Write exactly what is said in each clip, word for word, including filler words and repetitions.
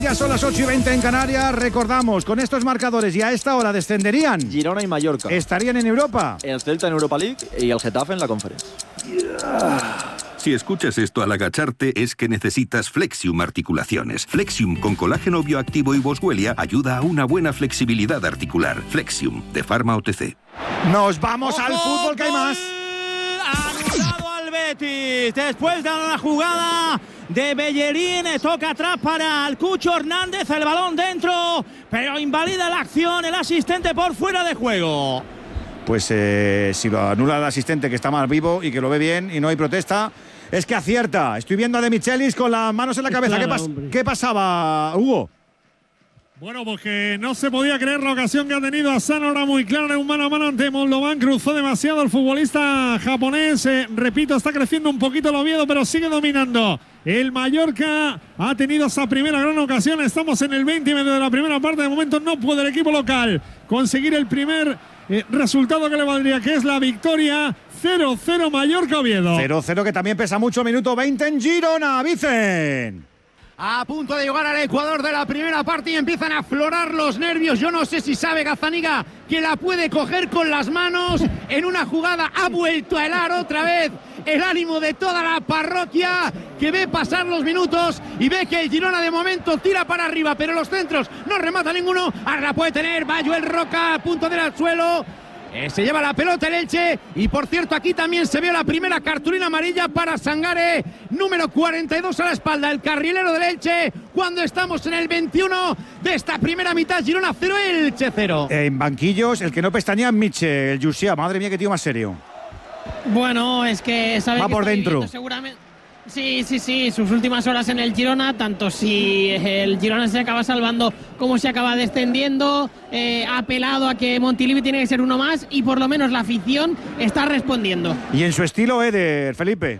Ya son las ocho y veinte en Canarias. Recordamos, con estos marcadores y a esta hora descenderían Girona y Mallorca. Estarían en Europa. El Celta en Europa League y el Getafe en la Conference. Yeah. Si escuchas esto al agacharte es que necesitas Flexium Articulaciones. Flexium con colágeno bioactivo y boswellia ayuda a una buena flexibilidad articular. Flexium de Pharma O T C. Nos vamos al fútbol, que hay más. Anulado al Betis. Después de una jugada de Bellerín, toca atrás para el Cucho Hernández, el balón dentro, pero invalida la acción el asistente por fuera de juego. Pues eh, si lo anula el asistente, que está más vivo y que lo ve bien y no hay protesta, es que acierta. Estoy viendo a De Michelis con las manos en la cabeza. Claro, ¿Qué, pas hombre. ¿Qué pasaba, Hugo? Bueno, pues que no se podía creer la ocasión que ha tenido Asano, ahora muy clara en un mano a mano ante Moldovan. Cruzó demasiado el futbolista japonés. Eh, repito, está creciendo un poquito el Oviedo, pero sigue dominando. El Mallorca ha tenido esa primera gran ocasión. Estamos en el veinte y medio de la primera parte. De momento no puede el equipo local conseguir el primer eh, resultado que le valdría, que es la victoria. cero cero Mallorca-Oviedo. cero cero, que también pesa mucho. Minuto veinte en Girona. Vicen. A punto de llegar al Ecuador de la primera parte y empiezan a aflorar los nervios. Yo no sé si sabe Gazzaniga que la puede coger con las manos. En una jugada ha vuelto a helar otra vez el ánimo de toda la parroquia, que ve pasar los minutos y ve que el Girona de momento tira para arriba, pero los centros no remata ninguno. Ahora la puede tener Bayo el Roca, a punto de ir al suelo. Eh, se lleva la pelota el Elche y por cierto aquí también se vio la primera cartulina amarilla para Sangare, número cuarenta y dos a la espalda, el carrilero del Elche, cuando estamos en el veintiuno de esta primera mitad. Girona cero, Elche cero. En banquillos, el que no pestañea es Michel Yusia. Madre mía, qué tío más serio. Bueno, es que sabe Va que por está dentro. viviendo seguramente. Sí, sí, sí, sus últimas horas en el Girona, tanto si el Girona se acaba salvando como se acaba descendiendo, eh, ha apelado a que Montilivi tiene que ser uno más y por lo menos la afición está respondiendo. Y en su estilo, Eder, Felipe.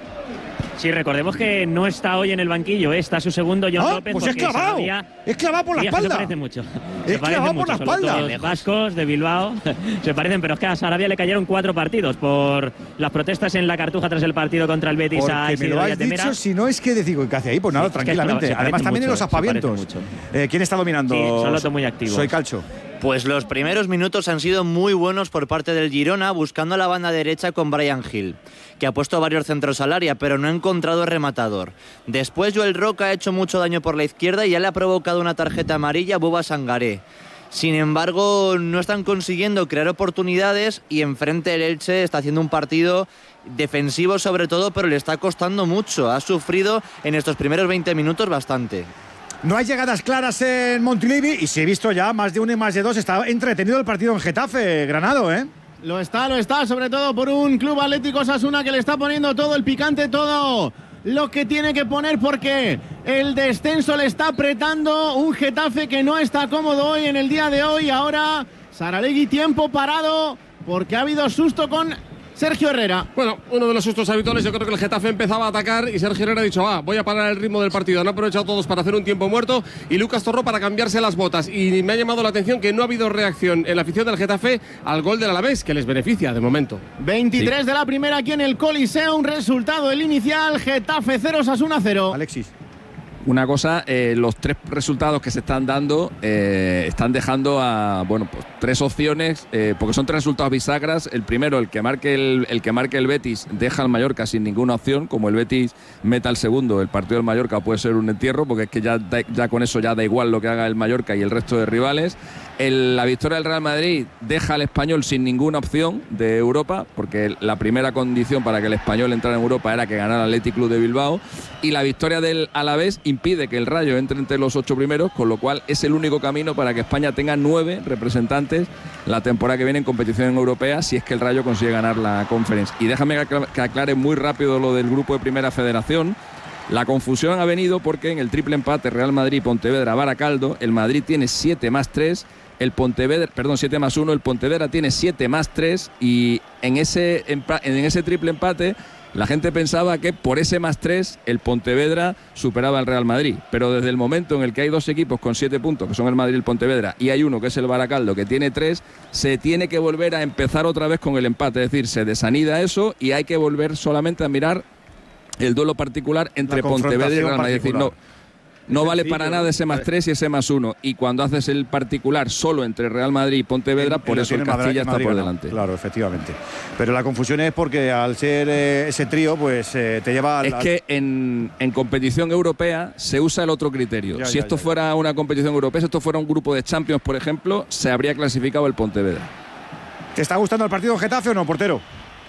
Sí, recordemos que no está hoy en el banquillo, ¿eh? Está su segundo John Ah, López. pues es porque clavado, Sarabia- es clavado por la Sí, es que espalda. Se parece mucho. Es Se parecen clavado por mucho, la sobre espalda. todo los vascos de Bilbao se parecen, pero es que a Sarabia le cayeron cuatro partidos por las protestas en la Cartuja tras el partido contra el Betis a Porque me Isidro lo has Diaz-de-Mera. dicho, si no es que decir ¿qué hace ahí? Pues nada, Sí, es que tranquilamente. se parecen Además también en mucho, los se parecen aspavientos. mucho. Eh, ¿Quién está dominando? Sí, son los dos muy activos. Soy Calcho. Pues los primeros minutos han sido muy buenos por parte del Girona, buscando la banda derecha con Brian Hill, que ha puesto varios centros al área, pero no ha encontrado rematador. Después Joel Roca ha hecho mucho daño por la izquierda y ya le ha provocado una tarjeta amarilla a Buba Sangaré. Sin embargo, no están consiguiendo crear oportunidades y enfrente el Elche está haciendo un partido defensivo sobre todo, pero le está costando mucho. Ha sufrido en estos primeros veinte minutos bastante. No hay llegadas claras en Montilivi y si he visto ya más de uno y más de dos. Está entretenido el partido en Getafe, Granado, ¿eh? Lo está, lo está, sobre todo por un Club Atlético Osasuna que le está poniendo todo el picante, todo lo que tiene que poner, porque el descenso le está apretando. Un Getafe que no está cómodo hoy en el día de hoy. Ahora Saralegui, tiempo parado porque ha habido susto con Sergio Herrera. Bueno, uno de los sustos habituales. Yo creo que el Getafe empezaba a atacar y Sergio Herrera ha dicho, ah, voy a parar el ritmo del partido. Han aprovechado todos para hacer un tiempo muerto y Lucas Torró para cambiarse las botas. Y me ha llamado la atención que no ha habido reacción en la afición del Getafe al gol del Alavés, que les beneficia de momento. veintitrés Sí. de la primera aquí en el Coliseum. Resultado el inicial, Getafe cero, Osasuna cero. Alexis. Una cosa, eh, los tres resultados que se están dando eh, están dejando a, bueno, pues tres opciones, eh, porque son tres resultados bisagras. El primero, el que marque el, el que marque el Betis, deja al Mallorca sin ninguna opción. Como el Betis meta el segundo, el partido del Mallorca puede ser un entierro, porque es que ya, da, ya con eso ya da igual lo que haga el Mallorca y el resto de rivales. El, la victoria del Real Madrid deja al Español sin ninguna opción de Europa, porque la primera condición para que el Español entrara en Europa era que ganara el Athletic Club de Bilbao, y la victoria del Alavés impide que el Rayo entre entre los ocho primeros, con lo cual es el único camino para que España tenga nueve representantes la temporada que viene en competición europea, si es que el Rayo consigue ganar la Conference. Y déjame que aclare muy rápido lo del grupo de Primera Federación. La confusión ha venido porque en el triple empate Real Madrid, Pontevedra, Baracaldo, el Madrid tiene siete más tres, el Pontevedra, perdón, siete más uno, el Pontevedra tiene siete más tres, y en ese, en ese triple empate la gente pensaba que por ese más tres el Pontevedra superaba al Real Madrid, pero desde el momento en el que hay dos equipos con siete puntos, que son el Madrid y el Pontevedra, y hay uno que es el Baracaldo que tiene tres, se tiene que volver a empezar otra vez con el empate, es decir, se desanida eso y hay que volver solamente a mirar el duelo particular entre Pontevedra y Real Madrid. Es decir, no, no vale para nada ese más tres y ese más uno. Y cuando haces el particular solo entre Real Madrid y Pontevedra, por eso el Castilla está por delante. Claro, efectivamente. Pero la confusión es porque al ser eh, ese trío, pues eh, te lleva... Es que en, en competición europea se usa el otro criterio. Ya, si ya, esto ya, fuera una competición europea, si esto fuera un grupo de Champions, por ejemplo, se habría clasificado el Pontevedra. ¿Te está gustando el partido Getafe o no, portero?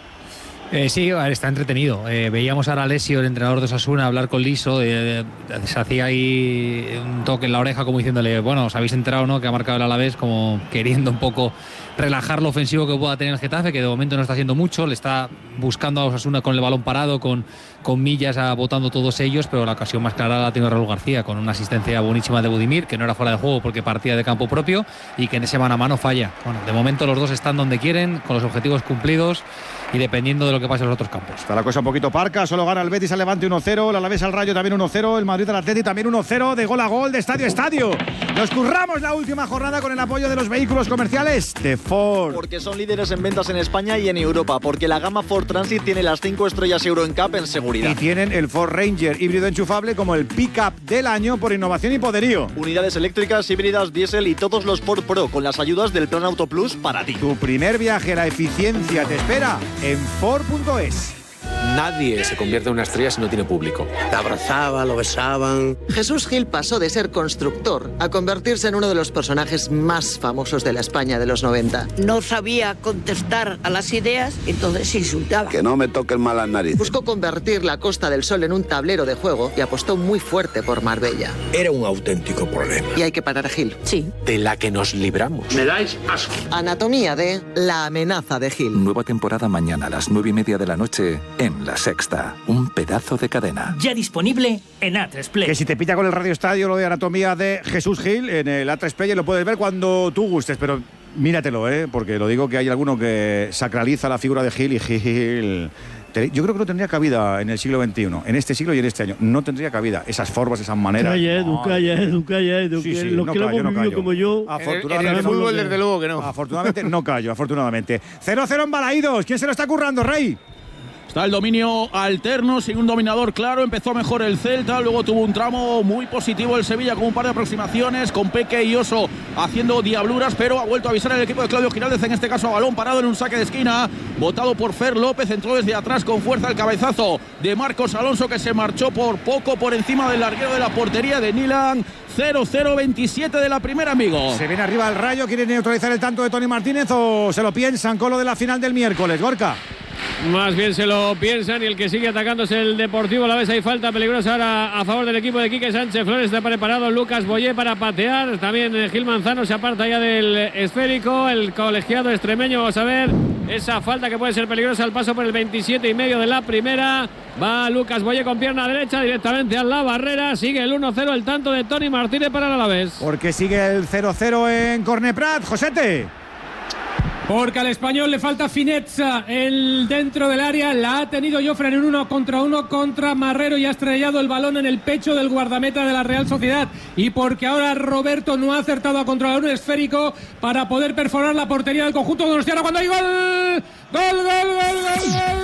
Eh, sí, está entretenido. Eh, veíamos ahora a Alessio, el entrenador de Osasuna, hablar con Liso. Eh, se hacía ahí un toque en la oreja como diciéndole, bueno, os habéis enterado, ¿no?, que ha marcado el Alavés, como queriendo un poco relajar lo ofensivo que pueda tener el Getafe, que de momento no está haciendo mucho. Le está buscando a Osasuna con el balón parado, con, con millas, botando todos ellos, pero la ocasión más clara la ha tenido Raúl García, con una asistencia buenísima de Budimir, que no era fuera de juego porque partía de campo propio, y que en ese mano a mano falla. Bueno, de momento los dos están donde quieren, con los objetivos cumplidos y dependiendo de lo que pase en los otros campos. Está la cosa un poquito parca, solo gana el Betis al Levante uno cero, el Alavés al Rayo también uno cero, el Madrid al Atleti también uno cero, de gol a gol, de estadio a estadio. Nos curramos la última jornada con el apoyo de los vehículos comerciales de Ford. Porque son líderes en ventas en España y en Europa, porque la gama Ford Transit tiene las cinco estrellas Euro N C A P en seguridad. Y tienen el Ford Ranger híbrido enchufable como el pick-up del año por innovación y poderío. Unidades eléctricas, híbridas, diésel y todos los Ford Pro con las ayudas del Plan Auto Plus para ti. Tu primer viaje a la eficiencia te espera en Ford punto es. Nadie se convierte en una estrella si no tiene público. Te abrazaba, lo besaban. Jesús Gil pasó de ser constructor a convertirse en uno de los personajes más famosos de la España de los noventa. No sabía contestar a las ideas, entonces insultaba. Que no me toquen mal las narices. Buscó convertir la Costa del Sol en un tablero de juego y apostó muy fuerte por Marbella. Era un auténtico problema. Y hay que parar a Gil. Sí. De la que nos libramos. Me dais asco. Anatomía de La amenaza de Gil. Nueva temporada mañana a las nueve y media de la noche en La Sexta. Un pedazo de cadena. Ya disponible en A tres Play. Que si te pilla con el Radio Estadio lo de Anatomía de Jesús Gil en el A tres Play lo puedes ver cuando tú gustes, pero míratelo, ¿eh? Porque lo digo que hay alguno que sacraliza la figura de Gil y Gil... Yo creo que no tendría cabida en el siglo veintiuno, en este siglo y en este año. No tendría cabida esas formas, esas maneras. Calla, Edu, calla, Edu, calla, Edu. Sí, sí, los no que callo, lo hemos no vivido callo. como yo. Afortunadamente, en el, en el fútbol, que, desde luego que no. Afortunadamente no callo, afortunadamente. cero cero en Balaídos. ¿Quién se lo está currando, Rey? Está el dominio alterno, sin un dominador claro. Empezó mejor el Celta, luego tuvo un tramo muy positivo el Sevilla con un par de aproximaciones, con Peque y Oso haciendo diabluras, pero ha vuelto a avisar el equipo de Claudio Giraldez, en este caso a balón parado en un saque de esquina, botado por Fer López, entró desde atrás con fuerza el cabezazo de Marcos Alonso, que se marchó por poco por encima del larguero de la portería de Nilan. cero cero veintisiete de la primera, amigo. Se viene arriba el Rayo, ¿quieren neutralizar el tanto de Tony Martínez o se lo piensan con lo de la final del miércoles, Gorka? Más bien se lo piensan y el que sigue atacando es el Deportivo Alavés. Hay falta peligrosa ahora a favor del equipo de Quique Sánchez Flores. Está preparado Lucas Boyé para patear. También Gil Manzano se aparta ya del esférico. El colegiado extremeño, vamos a ver esa falta que puede ser peligrosa al paso por el veintisiete y medio de la primera. Va Lucas Boyé con pierna derecha directamente a la barrera. Sigue el uno cero, el tanto de Tony Martínez para el Alavés. Porque sigue el cero cero en Corneprat, Josete. Porque al Español le falta finezza el dentro del área. La ha tenido Jofre en un uno contra uno contra Marrero y ha estrellado el balón en el pecho del guardameta de la Real Sociedad. Y porque ahora Roberto no ha acertado a controlar un esférico para poder perforar la portería del conjunto donostiarra cuando hay gol. ¡Gol, gol, gol, gol,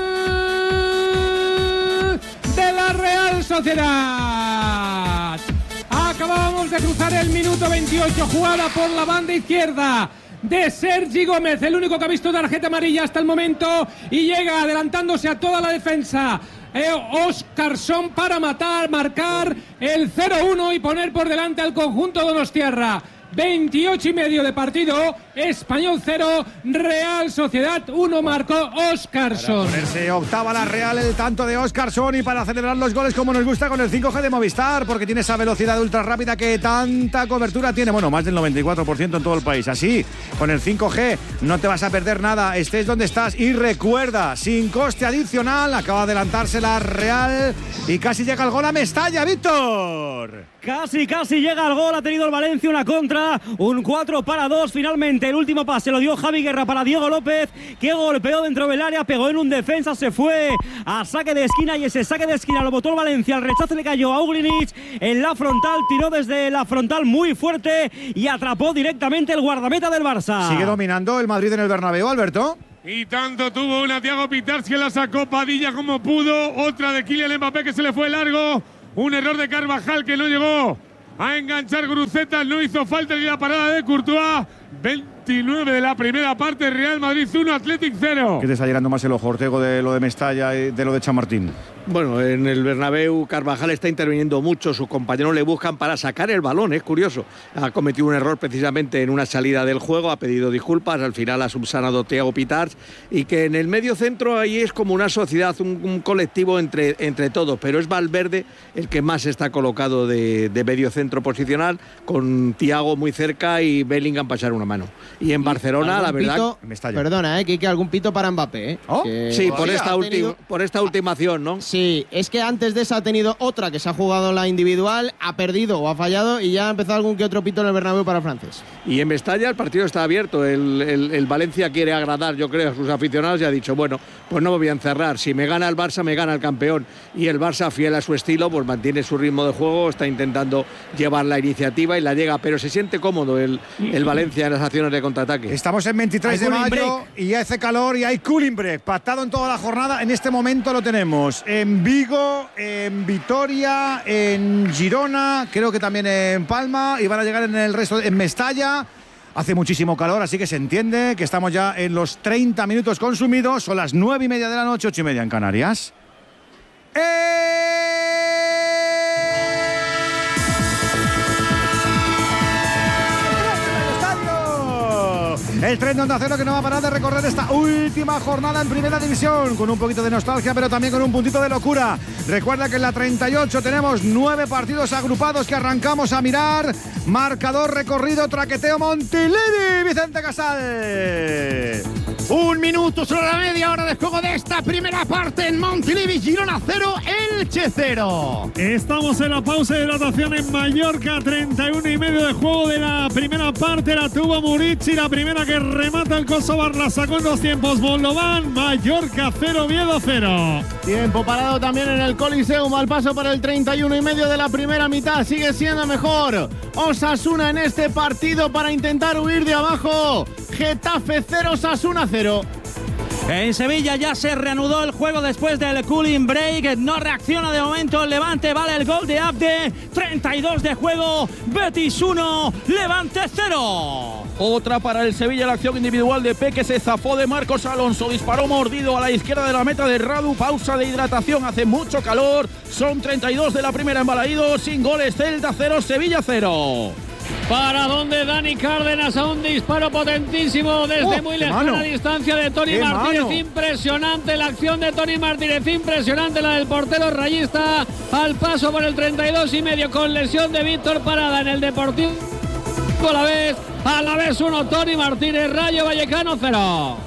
gol! De la Real Sociedad. Acabamos de cruzar el minuto veintiocho. Jugada por la banda izquierda de Sergi Gómez, el único que ha visto tarjeta amarilla hasta el momento, y llega adelantándose a toda la defensa eh, Óscarson para matar, marcar el cero uno y poner por delante al conjunto donostiarra. veintiocho y medio de partido, Español cero, Real Sociedad uno, marcó Óscarson. Para ponerse octava la Real, el tanto de Óscarson, y para celebrar los goles como nos gusta con el cinco G de Movistar, porque tiene esa velocidad ultra rápida que tanta cobertura tiene, bueno, más del noventa y cuatro por ciento en todo el país. Así, con el cinco G no te vas a perder nada, estés donde estás. Y recuerda, sin coste adicional, acaba de adelantarse la Real y casi llega el gol a Mestalla, Víctor. Casi, casi llega el gol, ha tenido el Valencia una contra, un cuatro para dos, finalmente el último pase lo dio Javi Guerra para Diego López, que golpeó dentro del área, pegó en un defensa, se fue a saque de esquina y ese saque de esquina lo botó el Valencia, el rechazo le cayó a Uglinic en la frontal, tiró desde la frontal muy fuerte y atrapó directamente el guardameta del Barça. Sigue dominando el Madrid en el Bernabéu, Alberto. Y tanto tuvo una Thiago Pitarski, que la sacó Padilla como pudo, otra de Kylian Mbappé que se le fue largo. Un error de Carvajal que no llegó a enganchar Grucetas, no hizo falta ni la parada de Courtois. veintinueve de la primera parte, Real Madrid uno, Athletic cero. ¿Qué te está llenando más el ojo, Ortego, de lo de Mestalla y de lo de Chamartín? Bueno, en el Bernabéu Carvajal está interviniendo mucho, sus compañeros le buscan para sacar el balón, es curioso. Ha cometido un error precisamente en una salida del juego, ha pedido disculpas, al final ha subsanado Thiago Pitars, y que en el medio centro ahí es como una sociedad, un, un colectivo entre, entre todos, pero es Valverde el que más está colocado de, de medio centro posicional, con Thiago muy cerca y Bellingham para echar una mano. Y en Barcelona, la verdad... Pito, perdona, eh, que hay que algún pito para Mbappé. Eh, ¿Oh? que Sí, por esta, tenido... ulti por esta ultimación, ¿no? Sí, es que antes de esa ha tenido otra que se ha jugado la individual, ha perdido o ha fallado y ya ha empezado algún que otro pito en el Bernabéu para el francés. Y en Mestalla el partido está abierto, el, el, el Valencia quiere agradar, yo creo, a sus aficionados y ha dicho, bueno, pues no me voy a encerrar, si me gana el Barça, me gana el campeón. Y el Barça, fiel a su estilo, pues mantiene su ritmo de juego, está intentando llevar la iniciativa y la llega, pero se siente cómodo el, el Valencia en las acciones de contraataque. Estamos en veintitrés de mayo y hace calor y hay cooling break, pactado en toda la jornada, en este momento lo tenemos en Vigo, en Vitoria, en Girona, creo que también en Palma, y van a llegar en el resto, en Mestalla. Hace muchísimo calor, así que se entiende que estamos ya en los treinta minutos consumidos. Son las nueve y media de la noche, ocho y media en Canarias. ¡Eh! El tren de Onda Cero que no va a parar de recorrer esta última jornada en Primera División, con un poquito de nostalgia, pero también con un puntito de locura. Recuerda que en la treinta y ocho tenemos nueve partidos agrupados que arrancamos a mirar. Marcador, recorrido, traqueteo, Montilivi, Vicente Casal. Un minuto sobre la media hora de juego de esta primera parte en Montilivi, Girona cero, Elche cero. Estamos en la pausa de hidratación en Mallorca, treinta y uno y medio de juego de la primera parte. La tuvo Murici, la primera que remata el Kosovar, la sacó en dos tiempos Moldovan. Mallorca cero, Oviedo cero. Tiempo parado también en el Coliseum al paso para el treinta y uno y medio de la primera mitad. Sigue siendo mejor Osasuna en este partido para intentar huir de abajo. Getafe cero, Osasuna cero. En Sevilla ya se reanudó el juego después del cooling break. No reacciona de momento el Levante. Vale el gol de Abde. treinta y dos de juego. Betis uno, Levante cero. Otra para el Sevilla, la acción individual de Peque, se zafó de Marcos Alonso, disparó mordido a la izquierda de la meta de Radu. Pausa de hidratación, hace mucho calor. Son treinta y dos de la primera en Balaídos. Sin goles, Celta cero, Sevilla cero. Para donde Dani Cárdenas, a un disparo potentísimo desde oh, muy lejana distancia de Tony Martínez. Mano. Impresionante la acción de Tony Martínez, impresionante la del portero rayista al paso por el treinta y dos y medio con lesión de Víctor Parada en el Deportivo a la vez, a la vez uno, Tony Martínez, Rayo Vallecano cero.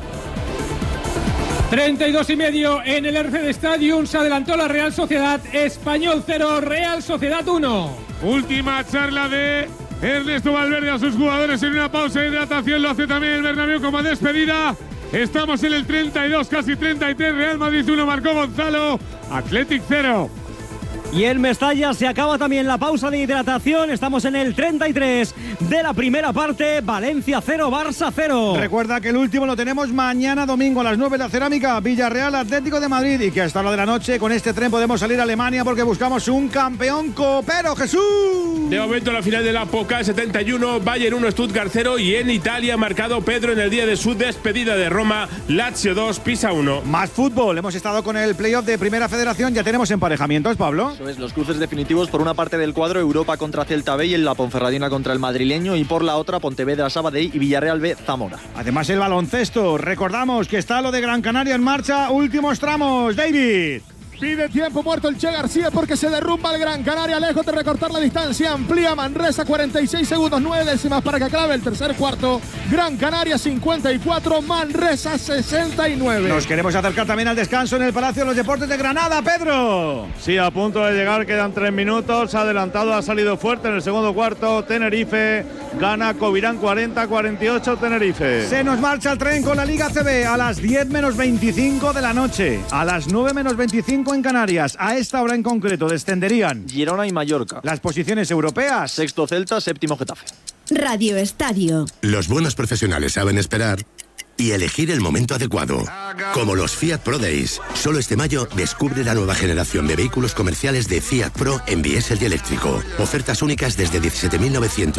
treinta y dos y medio en el R C D Stadium, se adelantó la Real Sociedad, Español cero, Real Sociedad uno. Última charla de Ernesto Valverde a sus jugadores en una pausa de hidratación, lo hace también el Bernabéu como despedida. Estamos en el treinta y dos, casi treinta y tres, Real Madrid uno, marcó Gonzalo, Athletic cero. Y en Mestalla se acaba también la pausa de hidratación. Estamos en el treinta y tres de la primera parte. Valencia cero, Barça cero. Recuerda que el último lo tenemos mañana domingo a las nueve de la Cerámica, Villarreal Atlético de Madrid. Y que hasta la de la noche con este tren podemos salir a Alemania porque buscamos un campeón copero, Jesús. De momento la final de la Pokal setenta y uno, Bayern uno, Stuttgart cero. Y en Italia marcado Pedro en el día de su despedida de Roma, Lazio dos, Pisa uno. Más fútbol, hemos estado con el playoff de Primera Federación. Ya tenemos emparejamientos, Pablo. Eso es, los cruces definitivos por una parte del cuadro, Europa contra Celta B y en la Ponferradina contra el madrileño, y por la otra Pontevedra Sabadell y Villarreal B Zamora. Además el baloncesto, recordamos que está lo de Gran Canaria en marcha, últimos tramos, David. Pide tiempo muerto el Che García porque se derrumba el Gran Canaria, lejos de recortar la distancia, amplía Manresa, cuarenta y seis segundos, nueve décimas para que acabe el tercer cuarto. Gran Canaria cincuenta y cuatro, Manresa sesenta y nueve. Nos queremos acercar también al descanso en el Palacio de los Deportes de Granada, Pedro. Sí, a punto de llegar, quedan tres minutos, ha adelantado, ha salido fuerte en el segundo cuarto, Tenerife gana Covirán cuarenta a cuarenta y ocho, Tenerife. Se nos marcha el tren con la Liga C B a las diez menos veinticinco de la noche, a las nueve menos veinticinco en Canarias. A esta hora en concreto descenderían Girona y Mallorca. Las posiciones europeas: sexto Celta, séptimo Getafe. Radio Estadio. Los buenos profesionales saben esperar y elegir el momento adecuado. Como los Fiat Pro Days. Solo este mayo descubre la nueva generación de vehículos comerciales de Fiat Pro en diésel y eléctrico. Ofertas únicas desde diecisiete mil novecientos